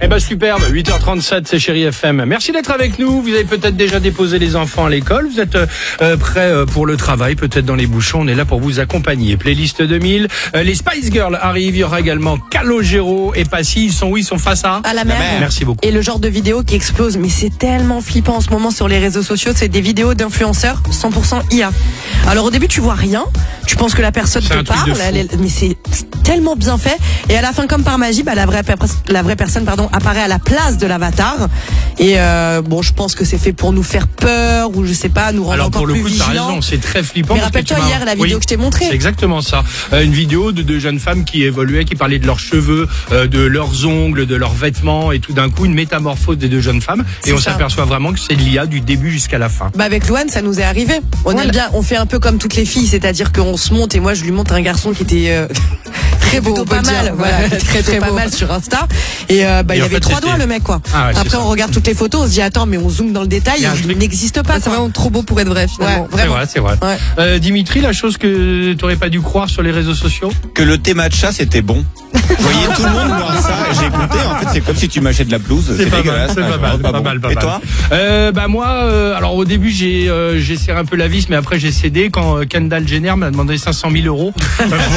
Eh ben superbe, 8h37, c'est Chérie FM. Merci d'être avec nous. Vous avez peut-être déjà déposé les enfants à l'école. Vous êtes prêts pour le travail, peut-être dans les bouchons. On est là pour vous accompagner. Playlist 2000. Les Spice Girls arrivent. Il y aura également Calogero et Passy. Ils sont où? Ils sont face à la mer. Merci beaucoup. Et le genre de vidéo qui explose, mais c'est tellement flippant en ce moment sur les réseaux sociaux, c'est des vidéos d'influenceurs 100% IA. Alors au début tu vois rien, tu penses que la personne te parle, mais c'est tellement bien fait. Et à la fin, comme par magie, la vraie personne apparaît à la place de l'avatar. Et je pense que c'est fait pour nous faire peur ou je sais pas, nous rendre encore plus vigilants. Alors pour le coup, t'as raison, c'est très flippant. Mais rappelle-toi hier la vidéo que je t'ai montrée. C'est exactement ça. Une vidéo de deux jeunes femmes qui évoluaient, qui parlaient de leurs cheveux, de leurs ongles, de leurs vêtements, et tout d'un coup une métamorphose des deux jeunes femmes. Et on s'aperçoit vraiment que c'est de l'IA du début jusqu'à la fin. Avec Louane, ça nous est arrivé. On fait un peu comme toutes les filles, c'est-à-dire qu'on se monte et moi je lui montre un garçon qui était très beau, pas mal, voilà, très pas mal sur Insta. Et il y avait 3 doigts le mec quoi. Ah ouais, après on regarde toutes les photos, on se dit attends mais on zoome dans le détail, il n'existe pas. C'est vraiment trop beau pour être vrai finalement. Ouais, c'est vrai. Ouais. Dimitri, la chose que t'aurais pas dû croire sur les réseaux sociaux? Que le thé matcha c'était bon. Vous voyez tout le monde boire ça. J'ai goûté. En fait, c'est comme si tu mâchais de la pelouse. C'est dégueulasse. C'est pas mal. Et toi? Moi, alors au début j'ai serré un peu la vis, mais après j'ai cédé quand Kendall Jenner m'a demandé 500 000 €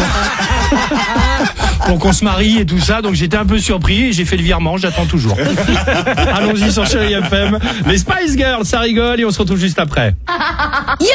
pour qu'on se marie et tout ça. Donc j'étais un peu surpris et j'ai fait le virement. J'attends toujours. Allons-y sur Chérie FM. Les Spice Girls, ça rigole et on se retrouve juste après. Yo